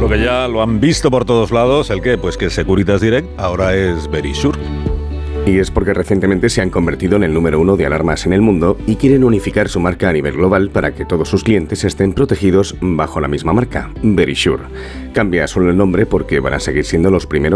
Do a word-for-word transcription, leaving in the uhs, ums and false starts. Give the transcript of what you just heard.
lo que ya lo han visto por todos lados, ¿el qué? Pues que Securitas Direct ahora es Verisure. Y es porque recientemente se han convertido en el número uno de alarmas en el mundo y quieren unificar su marca a nivel global para que todos sus clientes estén protegidos bajo la misma marca, Verisure. Cambia solo el nombre porque van a seguir siendo los primeros